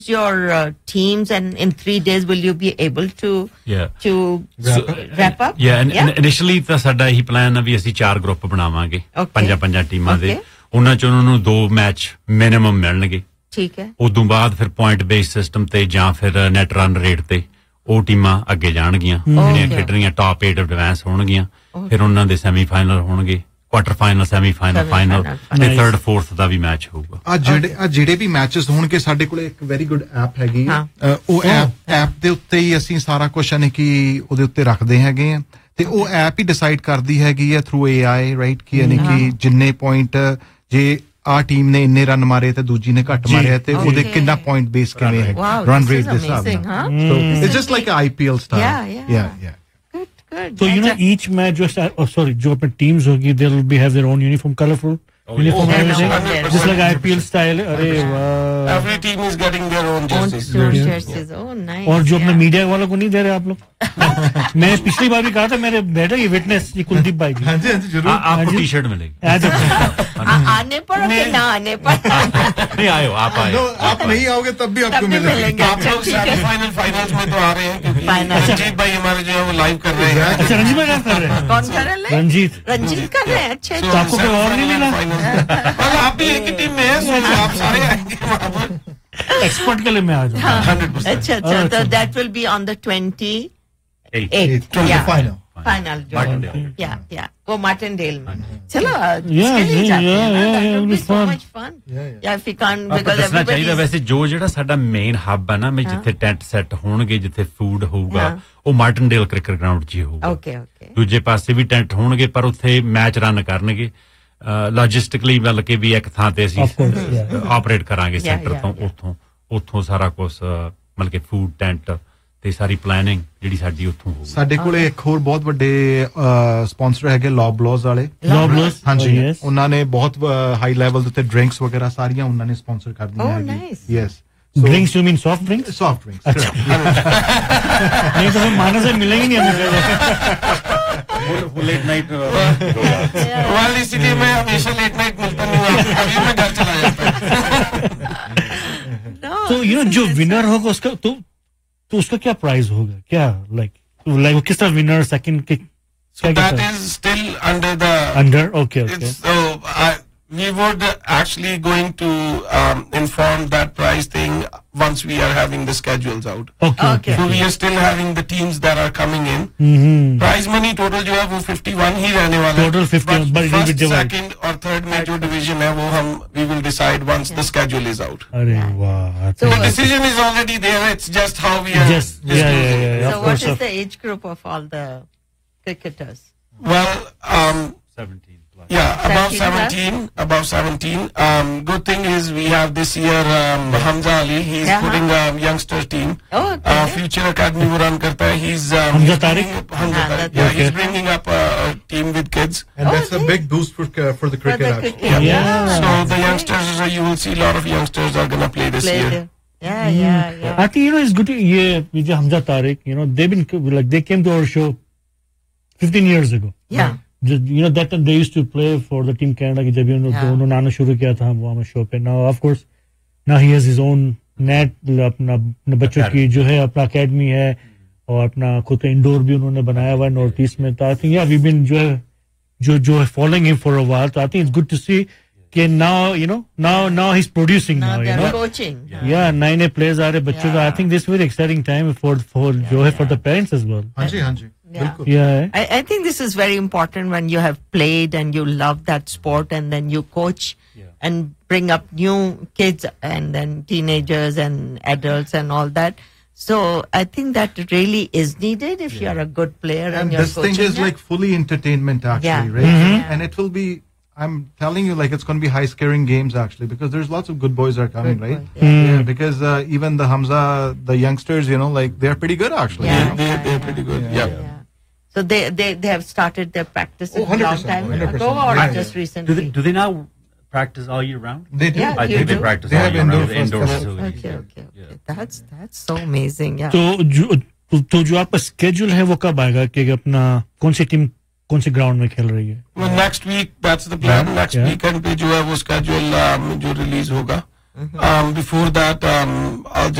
your teams, and in 3 days will you be able to wrap up? Yeah, and initially ਤਾਂ ਸਾਡਾ ਇਹੀ plan ਆ ਵੀ ਅਸੀਂ 4 group ਬਣਾਵਾਂਗੇ ਪੰਜਾਂ ਟੀਮਾਂ ਦੇ ਉਹਨਾਂ ਚ ਉਹਨਾਂ ਨੂੰ 2 ਮੈਚ ਮਿਨੀਮਮ ਮਿਲਣਗੇ ਠੀਕ ਹੈ ਉਦੋਂ ਬਾਅਦ ਫਿਰ ਪੁਆਇੰਟ ਬੇਸ ਸਿਸਟਮ ਤੇ ਜਾਂ ਫਿਰ ਨੈਟ ਰਨ ਰੇਟ ਤੇ ਉਹ ਟੀਮਾਂ ਅੱਗੇ ਜਾਣਗੀਆਂ ਜਿਹੜੀਆਂ ਖੇਡਣਗੀਆਂ ਟਾਪ 8 ਐਡਵਾਂਸ ਹੋਣਗੀਆਂ ਫਿਰ ਉਹਨਾਂ ਦੇ ਸੈਮੀਫਾਈਨਲ ਹੋਣਗੇ ਕੁਆਟਰ ਫਾਈਨਲ ਸੈਮੀਫਾਈਨਲ ਫਾਈਨਲ ਤੇ 3rd 4th ਦਾ ਵੀ ਮੈਚ ਹੋਊਗਾ ਆ ਜਿਹੜੇ ਵੀ ਮੈਚਸ ਹੋਣਗੇ ਸਾਡੇ ਕੋਲ ਇੱਕ ਵੈਰੀ ਗੁੱਡ ਐਪ ਹੈਗੀ ਉਹ ਐਪ ਦੇ ਉੱਤੇ ਹੀ ਅਸੀਂ ਸਾਰਾ ਕੁਝ ਯਾਨੀ ਕਿ ਉਹਦੇ ਉੱਤੇ ਰੱਖਦੇ ਹੈਗੇ ਆ ਤੇ ਉਹ ਐਪ ਹੀ ਡਿਸਾਈਡ ਕਰਦੀ ਹੈਗੀ ਹੈ ਥਰੂ AI ਰਾਈਟ ਕਿ ਯਾਨੀ ਕਿ ਜਿੰਨੇ ਪੁਆਇੰਟ ਜੇ ਆ ਟੀਮ ਨੇ ਇੰਨੇ ਰਨ ਮਾਰੇ ਤੇ ਦੂਜੀ ਨੇ ਘੱਟ ਮਾਰੇ ਤੇ ਉਹਦੇ ਕਿੰਨਾ ਪੁਆਇੰਟ ਬੇਸ ਕਿਵੇਂ ਹੈ ਰਨ ਰੇਟ ਦੇ ਹਿਸਾਬ ਨਾਲ so it's just like IPL style yeah Good. So you know each match जो अपने teams होगी they will have their own uniform, colorful uniform, just like IPL style. अरे वाह. Every team is getting their own jerseys. Oh nice. और जो अपने media वालों को नहीं दे रहे आप लोग मैं पिछली बार भी कहा था मेरे बेटा ये विटनेस ये कुलदीप भाई की हाँ जी जरूर आपको टी-शर्ट मिलेगी आने पर कि ना आने पर नहीं आयो आप आए आप नहीं आओगे तब भी आपको मिलेगा आप लोग सेमीफाइनल फाइनल्स में तो आ रहे हैं क्योंकि रंजीत भाई हमारे जो है वो लाइव कर रहे हैं अच्छा रंजीत भाई कर रहे हैं कौन कर रहे हैं रंजीत कर रहे हैं अच्छे तो आपको कोई और नहीं मिला आप भी एक ही टीम में हैं आप सारे आएंगे एक्सपर्ट के लिए मैं आ जाऊँ अच्छा तो that will be on the 28th final yeah वो मार्टिनडेल में चलो so much fun yeah if you can't because everybody ਚਾਹੀਦਾ ਵੈਸੇ ਜੋ ਜਿਹੜਾ ਸਾਡਾ ਮੇਨ ਹੱਬ ਹੈ ਨਾ ਮੈਂ ਜਿੱਥੇ ਟੈਂਟ ਸੈੱਟ ਹੋਣਗੇ ਜਿੱਥੇ ਫੂਡ ਹੋਊਗਾ ਉਹ ਮਾਰਟਿਨਡੇਲ ਕ੍ਰਿਕਟ ਗਰਾਊਂਡ 'ਚ ਹੀ ਹੋਊਗਾ ਓਕੇ ਦੂਜੇ ਪਾਸੇ ਵੀ ਟੈਂਟ ਹੋਣਗੇ ਪਰ ਉੱਥੇ ਮੈਚ ਰਨ ਕਰਨਗੇ ਲੌਜਿਸਟਿਕਲੀ ਬਲਕਿ ਵੀ ਇੱਕ ਥਾਂ ਤੇ ਅਸੀਂ ਆਪਰੇਟ ਕਰਾਂਗੇ ਸੈਂਟਰ ਤੋਂ ਉੱਥੋਂ ਸਾਰਾ ਕੁਝ ਮਤਲਬ ਕਿ ਫੂਡ ਟੈਂਟ ਤੇ ਸਾਰੀ ਪਲੈਨਿੰਗ ਜਿਹੜੀ ਸਾਡੀ ਉੱਥੋਂ ਹੋਊਗੀ ਸਾਡੇ ਕੋਲੇ ਇੱਕ ਹੋਰ ਬਹੁਤ ਵੱਡੇ ਸਪਾਂਸਰ ਹੈਗੇ ਲੌਬਲੋਜ਼ ਵਾਲੇ ਹਾਂਜੀ ਉਹਨਾਂ ਨੇ ਬਹੁਤ ਹਾਈ ਲੈਵਲ ਦੇ ਉੱਤੇ ਡਰਿੰਕਸ ਵਗੈਰਾ ਸਾਰੀਆਂ ਉਹਨਾਂ ਨੇ ਸਪਾਂਸਰ ਕਰਦੀਆਂ ਹੈਗੀ yes drinks you mean soft drinks अच्छा नहीं तो माना से मिलेंगे नहीं हमें वो लेट नाइट वाल इसीलिए मैं हमेशा लेट नाइट मिलता नहीं हूँ अभी मैं घर चला जाता तो यू नो जो विनर होगा उसका तो उसका क्या प्राइस होगा क्या लाइक किस तरह विनर सेकंड के that is still under okay so we would actually going to inform that prize thing once we are having the schedules out. Okay. So we are still having the teams that are coming in. Prize money total जो है वो 51 ही रहने वाला है. Total 51. But first, second और third में जो division है वो we will decide once the schedule is out. अरे वाह. So the decision is already there. It's just how we are. Yeah. So what is the age group of all the cricketers? Well, 17. Yeah, above 17. Good thing is we have this year Hamza Ali. He's putting a youngster team. Future Academy wo run karta hai. He's Hamza Tariq. Yeah, he's bringing up a team with kids. And that's a big boost for the cricket actually. Yeah. So the youngsters, you will see a lot of youngsters are going to play this year. Yeah. I think it's good. Yeah, Hamza Tariq. They've been they came to our show 15 years ago. Yeah. That time they used to play for the team Canada ki jab उन्होंने आना शुरू किया था वहाँ show पे now of course now he has his own net अपना बच्चों की जो है अपना academy है और अपना खुद इंडोर भी उन्होंने बनाया हुआ है नॉर्थ ईस्ट में तो I think we've been जो है following him for a while so I think it's good to see कि now he's producing now coaching नए players आ रहे बच्चों का I think this is very exciting time for जो है for the parents as well हाँ जी Yeah. I think this is very important when you have played and you love that sport and then you coach and bring up new kids and then teenagers and adults and all that. So I think that really is needed if you are a good player and you're this thing is like fully entertainment actually, right? And it will be, I'm telling you, like it's going to be high scoring games actually because there's lots of good boys are coming, right? Yeah, because even the Hamza, the youngsters, like they're pretty good actually. They're pretty good. Yeah. So they have started their practice a long time ago or just recently? Do they now practice all year round? They do. I think they practice all year round indoor facilities. Okay. That's so amazing. Yeah. तो जो आपका schedule है वो कब आएगा कि अपना कौन सी टीम कौन से ग्राउंड में खेल रही है? Well, next week that's the plan. Next weekend पे जो है वो schedule जो release होगा. Before that, I'll